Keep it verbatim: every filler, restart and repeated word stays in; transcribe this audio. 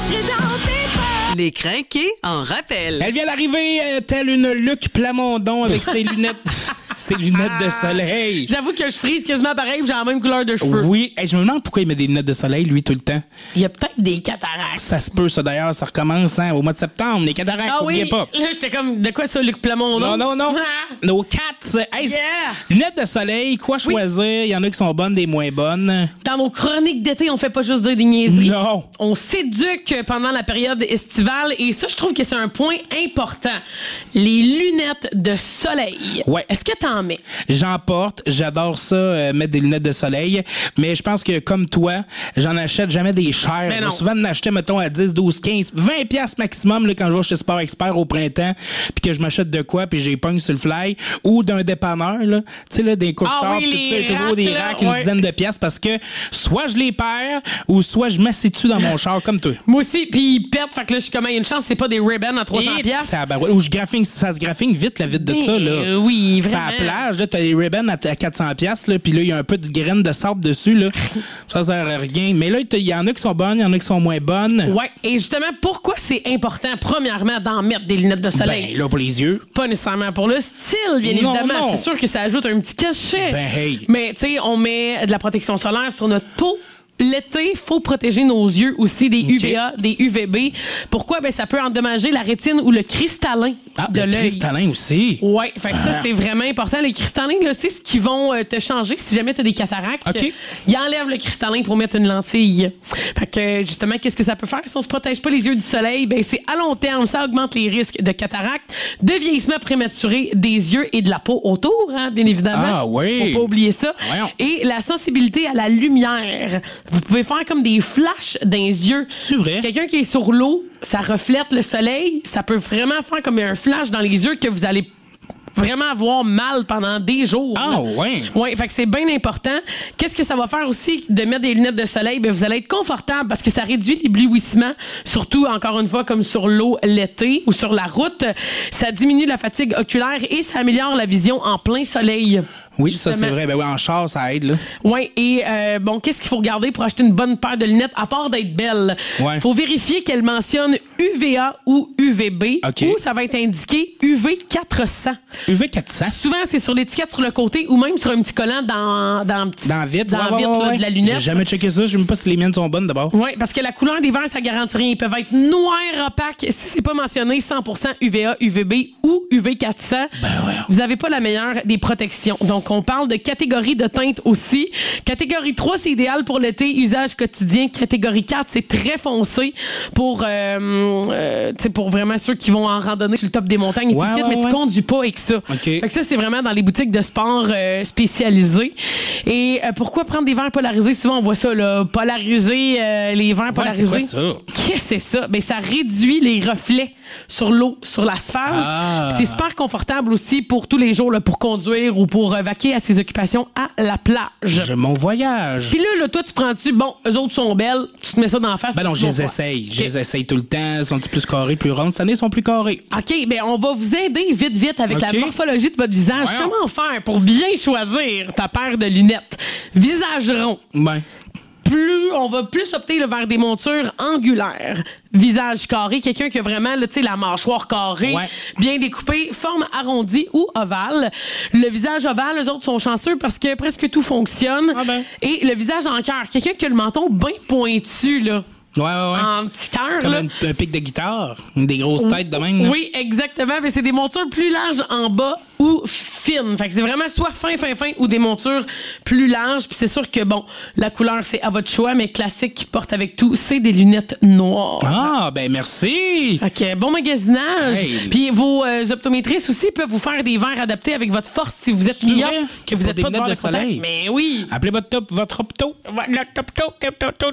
serai dans tes bras. Les crinqués en rappel. Elle vient d'arriver euh, telle une Luc Plamondon avec ses lunettes ses lunettes de soleil. J'avoue que je frise quasiment pareil, j'ai la même couleur de cheveux. Oui, hey, je me demande pourquoi il met des lunettes de soleil, lui, tout le temps. Il y a peut-être des cataractes. Ça se peut, ça, d'ailleurs. Ça recommence hein, au mois de septembre. Les cataractes, Ah n'oubliez oui, pas. là, j'étais comme, de quoi ça, Luc Plamondon? Non, non, non. Ah. Nos cats. Hey, Yeah. lunettes de soleil, quoi choisir? Il y en a qui sont bonnes, des moins bonnes. Dans nos chroniques d'été, on fait pas juste dire des niaiseries. Non. On s'éduque pendant la période estivale et ça, je trouve que c'est un point important. Les lunettes de soleil. Ouais. Est-ce que t'en mets? J'en porte. J'adore ça, euh, mettre des lunettes de soleil. Mais je pense que, comme toi, j'en achète jamais des chères. Ben non. Souvent, d'en acheter, mettons, à dix, douze, quinze, vingt piastres maximum là, quand je vais chez Sport Expert au printemps puis que je m'achète de quoi puis j'ai pogne sur le fly ou d'un dépanneur, là. Tu sais, là, des couches Ah tard oui, tout ça, il y a les toujours racks, des là, racks, une ouais. dizaine de piastres parce que soit je les perds ou soit je m'assieds dessus dans mon char comme toi. Moi aussi, puis ils pètent, fait que là, je suis comme, il y a une chance, c'est pas des ribbons à trois cents Et piastres. tabarouette. Ou je graphine, ça se graphine vite, la vite de Mais, ça, là. euh, oui, C'est vraiment. à la plage, là, t'as les ribbons à, à quatre cents piastres, là, puis là, il y a un peu de graines de sable dessus, là. Ça sert à rien. Mais là, il y en a qui sont bonnes, il y en a qui sont moins bonnes. Ouais, et justement, pourquoi c'est important, premièrement, d'en mettre des lunettes de soleil? Ben, là, pour les yeux. Pas nécessairement pour le style, bien Non, évidemment. non. C'est sûr que ça ajoute un petit cachet. Ben, hey. Mais, tu sais, on met de la protection solaire sur notre peau. L'été, faut protéger nos yeux aussi des U V A, des U V B. Pourquoi? Ben, ça peut endommager la rétine ou le cristallin Ah, de le l'œil. cristallin aussi. Ouais, fait que ça, Ah. c'est vraiment important. Les cristallins, là, c'est ce qui vont euh, te changer si jamais tu as des cataractes. OK. Ils enlèvent le cristallin pour mettre une lentille. Fait que, justement, qu'est-ce que ça peut faire si on se protège pas les yeux du soleil? Ben, c'est à long terme, ça augmente les risques de cataracte, de vieillissement prématuré des yeux et de la peau autour, hein, bien évidemment. Ah, oui. Faut pas oublier ça. Voyons. Et la sensibilité à la lumière. Vous pouvez faire comme des flashs dans les yeux. C'est vrai? Quelqu'un qui est sur l'eau, ça reflète le soleil, ça peut vraiment faire comme un flash dans les yeux que vous allez vraiment avoir mal pendant des jours. Ah, là. ouais. Ouais, fait que c'est bien important. Qu'est-ce que ça va faire aussi de mettre des lunettes de soleil? Ben, vous allez être confortable parce que ça réduit l'éblouissement, surtout, encore une fois, comme sur l'eau l'été ou sur la route. Ça diminue la fatigue oculaire et ça améliore la vision en plein soleil. Oui, ça, c'est Justement. vrai. Ben oui, en char, ça aide, là. Oui, et euh, bon, qu'est-ce qu'il faut regarder pour acheter une bonne paire de lunettes, à part d'être belle? Ouais. Faut vérifier qu'elle mentionne U V A ou U V B, OK. ou ça va être indiqué U V quatre cents. U V quatre cents. Souvent, c'est sur l'étiquette sur le côté ou même sur un petit collant dans, dans, le petit- Dans vite, dans ouais, le ouais, vitre, ouais, là, ouais. de la lunette. J'ai jamais checké ça. Je sais même pas si les miennes sont bonnes d'abord. Oui, parce que la couleur des verres, ça garantit rien. Ils peuvent être noirs, opaques. Si c'est pas mentionné cent pour cent U V A, U V B ou U V quatre cents, Ben ouais. vous n'avez pas la meilleure des protections. Donc, on parle de catégorie de teinte aussi. Catégorie trois, c'est idéal pour l'été, usage quotidien. Catégorie quatre, c'est très foncé pour, euh, euh, tu sais, pour vraiment ceux qui vont en randonnée sur le top des montagnes et Ouais, tout le kit, ouais, mais ouais. tu conduis pas avec ça. OK. Fait que ça, c'est vraiment dans les boutiques de sport euh, spécialisées. Et euh, pourquoi prendre des verres polarisés? Souvent, on voit ça, là, polariser, euh, les verres Ouais, polarisés. c'est quoi ça? Qu'est-ce que c'est ça? Ben, ça réduit les reflets sur l'eau, sur l'asphalte. Ah. Puis C'est super confortable aussi pour tous les jours, là, pour conduire ou pour euh, vaquer à ses occupations à la plage. J'ai mon voyage. Puis là, là, toi, tu prends-tu, bon, eux autres sont belles, tu te mets ça dans la face. Ben non, tu je vas les voir. essaye. Je OK. les essaye tout le temps. Sont-ils plus carrés, plus rondes? Cette année, ils sont plus carrés. OK, ben on va vous aider vite, vite avec OK. la morphologie de votre visage. Voyons. Comment faire pour bien choisir ta paire de lunettes? Visage rond. Ben. Plus, on va plus opter là, vers des montures angulaires. Visage carré, quelqu'un qui a vraiment là, tu sais, la mâchoire carrée, Ouais. bien découpée, forme arrondie ou ovale. Le visage ovale, les autres sont chanceux parce que presque tout fonctionne. Ah ben. Et le visage en cœur, quelqu'un qui a le menton bien pointu, là. Ouais, ouais, ouais. En petit cœur, Comme là. un, un pic de guitare. Des grosses têtes de même. là. Oui, exactement. Mais c'est des montures plus larges en bas ou fines. Fait que c'est vraiment soit fin, fin, fin ou des montures plus larges. Puis c'est sûr que, bon, la couleur, c'est à votre choix, mais classique qui porte avec tout, c'est des lunettes noires. Ah, ben merci. OK, bon magasinage. Hey. Puis vos euh, optométristes aussi peuvent vous faire des verres adaptés avec votre force si vous êtes C'est myope, vrai? que vous Pour n'êtes des pas de lunettes bord de de soleil. contact. Mais oui. Appelez votre top, votre opto. Voilà, top, top, top, top, top.